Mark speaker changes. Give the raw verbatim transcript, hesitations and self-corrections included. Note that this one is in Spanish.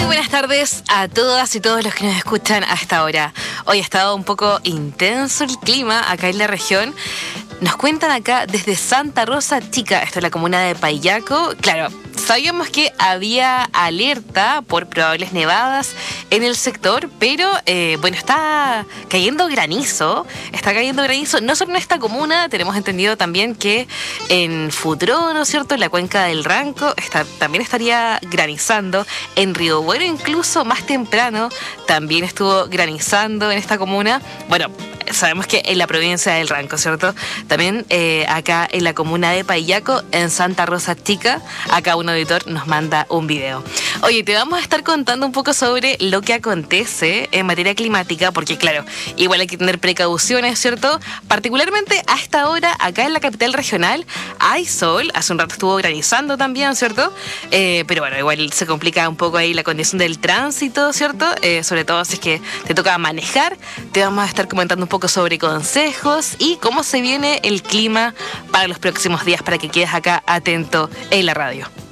Speaker 1: buenas tardes a todas y todos los que nos escuchan a esta hora. Hoy ha estado un poco intenso el clima acá en la región. Nos cuentan acá desde Santa Rosa Chica, esto es la comuna de Paillaco. Claro, sabíamos que había alerta por probables nevadas en el sector, pero eh, bueno, está cayendo granizo, está cayendo granizo, no solo en esta comuna, tenemos entendido también que en Futró, ¿no es cierto?, en la cuenca del Ranco, está, también estaría granizando, en Río Bueno incluso más temprano también estuvo granizando en esta comuna. Bueno, sabemos que en la provincia del Ranco, ¿cierto? También eh, acá en la comuna de Paillaco, en Santa Rosa Chica, acá un auditor nos manda un video. Oye, te vamos a estar contando un poco sobre lo que acontece en materia climática, porque claro, igual hay que tener precauciones, ¿cierto? Particularmente a esta hora, acá en la capital regional, hay sol, hace un rato estuvo granizando también, ¿cierto? Eh, pero bueno, igual se complica un poco ahí la condición del tránsito, ¿cierto? Eh, sobre todo si es que te toca manejar, te vamos a estar comentando un poco sobre consejos y cómo se viene el clima para los próximos días para que quedes acá atento en la radio.